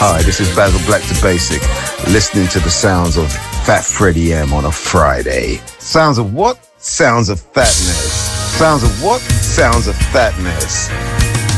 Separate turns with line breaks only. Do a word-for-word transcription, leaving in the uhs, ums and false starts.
Hi, this is Basil Black to Basic, listening to the sounds of Fat Freddie M on a Friday. Sounds of what? Sounds of fatness. Sounds of what? Sounds of fatness.